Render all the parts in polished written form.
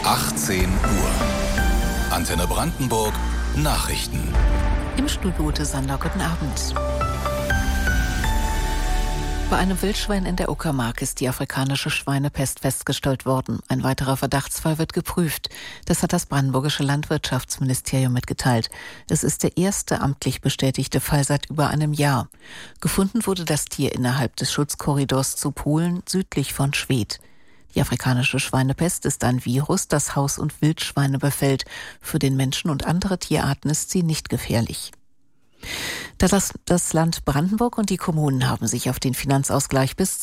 18 Uhr. Antenne Brandenburg. Nachrichten. Im Studio Ute Sander, guten Abend. Bei einem Wildschwein in der Uckermark ist die afrikanische Schweinepest festgestellt worden. Ein weiterer Verdachtsfall wird geprüft. Das hat das brandenburgische Landwirtschaftsministerium mitgeteilt. Es ist der erste amtlich bestätigte Fall seit über einem Jahr. Gefunden wurde das Tier innerhalb des Schutzkorridors zu Polen, südlich von Schwedt. Die afrikanische Schweinepest ist ein Virus, das Haus- und Wildschweine befällt. Für den Menschen und andere Tierarten ist sie nicht gefährlich. Das Land Brandenburg und die Kommunen haben sich auf den Finanzausgleich bis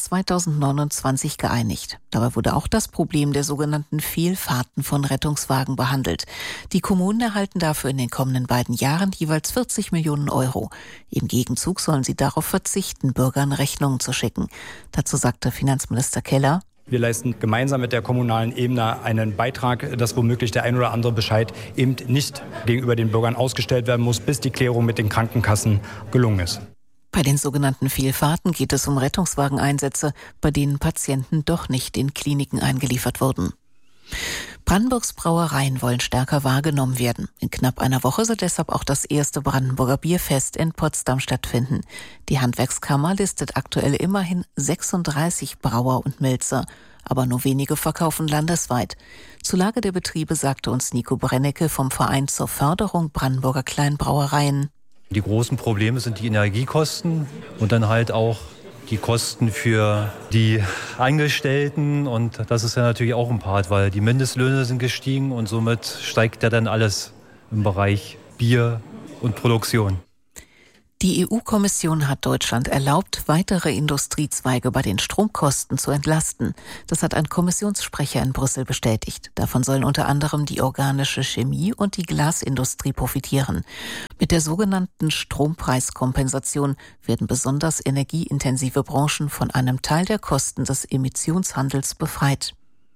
2029 geeinigt. Dabei wurde auch das Problem der sogenannten Fehlfahrten von Rettungswagen behandelt. Die Kommunen erhalten dafür in den kommenden beiden Jahren jeweils 40 Millionen Euro. Im Gegenzug sollen sie darauf verzichten, Bürgern Rechnungen zu schicken. Dazu sagte Finanzminister Keller: Wir leisten gemeinsam mit der kommunalen Ebene einen Beitrag, dass womöglich der ein oder andere Bescheid eben nicht gegenüber den Bürgern ausgestellt werden muss, bis die Klärung mit den Krankenkassen gelungen ist. Bei den sogenannten Fehlfahrten geht es um Rettungswageneinsätze, bei denen Patienten doch nicht in Kliniken eingeliefert wurden. Brandenburgs Brauereien wollen stärker wahrgenommen werden. In knapp einer Woche soll deshalb auch das erste Brandenburger Bierfest in Potsdam stattfinden. Die Handwerkskammer listet aktuell immerhin 36 Brauer und Melzer, aber nur wenige verkaufen landesweit. Zur Lage der Betriebe sagte uns Nico Brennecke vom Verein zur Förderung Brandenburger Kleinbrauereien: Die großen Probleme sind die Energiekosten und dann halt auch die Kosten für die Angestellten, und das ist ja natürlich auch ein Part, weil die Mindestlöhne sind gestiegen und somit steigt ja dann alles im Bereich Bier und Produktion. Die EU-Kommission hat Deutschland erlaubt, weitere Industriezweige bei den Stromkosten zu entlasten. Das hat ein Kommissionssprecher in Brüssel bestätigt. Davon sollen unter anderem die organische Chemie und die Glasindustrie profitieren. Mit der sogenannten Strompreiskompensation werden besonders energieintensive Branchen von einem Teil der Kosten des Emissionshandels befreit.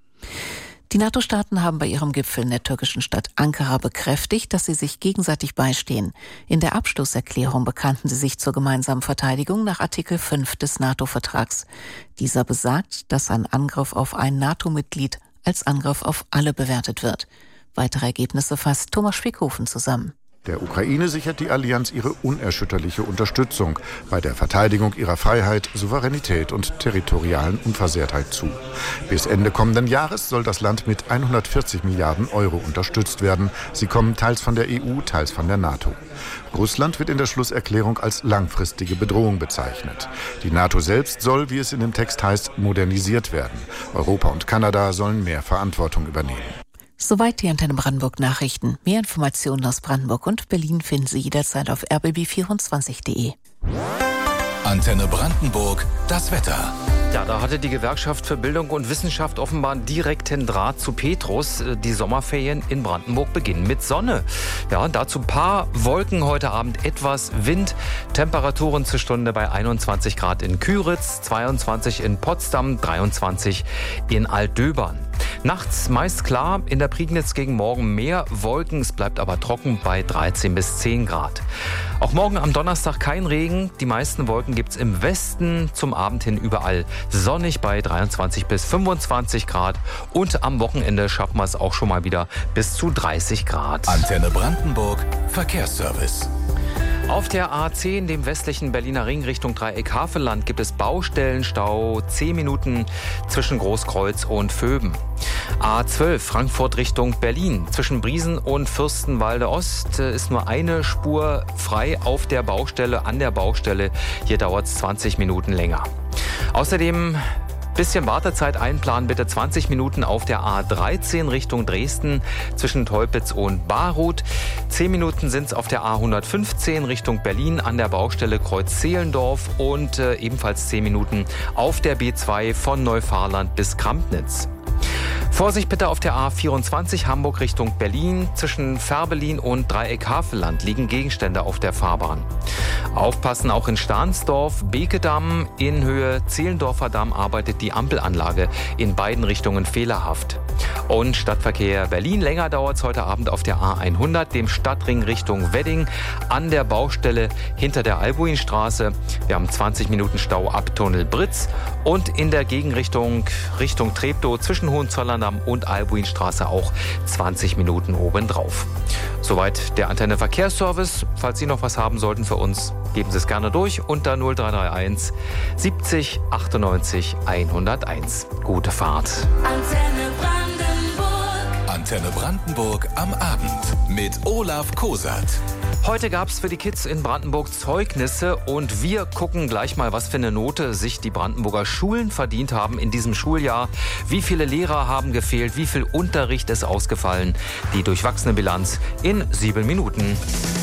Die NATO-Staaten haben bei ihrem Gipfel in der türkischen Stadt Ankara bekräftigt, dass sie sich gegenseitig beistehen. In der Abschlusserklärung bekannten sie sich zur gemeinsamen Verteidigung nach Artikel 5 des NATO-Vertrags. Dieser besagt, dass ein Angriff auf ein NATO-Mitglied als Angriff auf alle bewertet wird. Weitere Ergebnisse fasst Thomas Spickhofen zusammen. Der Ukraine sichert die Allianz ihre unerschütterliche Unterstützung bei der Verteidigung ihrer Freiheit, Souveränität und territorialen Unversehrtheit zu. Bis Ende kommenden Jahres soll das Land mit 140 Milliarden Euro unterstützt werden. Sie kommen teils von der EU, teils von der NATO. Russland wird in der Schlusserklärung als langfristige Bedrohung bezeichnet. Die NATO selbst soll, wie es in dem Text heißt, modernisiert werden. Europa und Kanada sollen mehr Verantwortung übernehmen. Soweit die Antenne Brandenburg Nachrichten. Mehr Informationen aus Brandenburg und Berlin finden Sie jederzeit auf rbb24.de. Antenne Brandenburg, das Wetter. Ja, da hatte die Gewerkschaft für Bildung und Wissenschaft offenbar einen direkten Draht zu Petrus. Die Sommerferien in Brandenburg beginnen mit Sonne. Ja, dazu ein paar Wolken heute Abend, etwas Wind. Temperaturen zur Stunde bei 21 Grad in Küritz, 22 in Potsdam, 23 in Altdöbern. Nachts meist klar, in der Prignitz gegen Morgen mehr Wolken. Es bleibt aber trocken bei 13 bis 10 Grad. Auch morgen am Donnerstag kein Regen. Die meisten Wolken gibt's im Westen, zum Abend hin überall sonnig bei 23 bis 25 Grad. Und am Wochenende schaffen wir es auch schon mal wieder bis zu 30 Grad. Antenne Brandenburg, Verkehrsservice. Auf der A10, dem westlichen Berliner Ring Richtung Dreieck Havelland, gibt es Baustellenstau, 10 Minuten zwischen Großkreuz und Vöben. A12 Frankfurt Richtung Berlin. Zwischen Briesen und Fürstenwalde Ost ist nur eine Spur frei auf der Baustelle, an der Baustelle. Hier dauert es 20 Minuten länger. Außerdem bisschen Wartezeit einplanen, bitte 20 Minuten auf der A13 Richtung Dresden zwischen Teupitz und Baruth. 10 Minuten sind es auf der A115 Richtung Berlin an der Baustelle Kreuz-Zehlendorf und ebenfalls 10 Minuten auf der B2 von Neufahrland bis Krampnitz. Vorsicht bitte auf der A24 Hamburg Richtung Berlin. Zwischen Färbelin und Dreieck Havelland liegen Gegenstände auf der Fahrbahn. Aufpassen auch in Stahnsdorf, Bekedamm in Höhe Zehlendorfer Damm arbeitet die Ampelanlage in beiden Richtungen fehlerhaft. Und Stadtverkehr Berlin. Länger dauert es heute Abend auf der A100, dem Stadtring Richtung Wedding, an der Baustelle hinter der Albuinstraße. Wir haben 20 Minuten Stau ab Tunnel Britz und in der Gegenrichtung Richtung Treptow zwischen Hohenzollerndamm und Albuinstraße auch 20 Minuten obendrauf. Soweit der Antenne Verkehrsservice. Falls Sie noch was haben sollten für uns, geben Sie es gerne durch unter 0331 70 98 101. Gute Fahrt. Antenne Brandenburg. Antenne Brandenburg am Abend mit Olaf Kosat. Heute gab es für die Kids in Brandenburg Zeugnisse und wir gucken gleich mal, was für eine Note sich die Brandenburger Schulen verdient haben in diesem Schuljahr. Wie viele Lehrer haben gefehlt, wie viel Unterricht ist ausgefallen. Die durchwachsene Bilanz in 7 Minuten.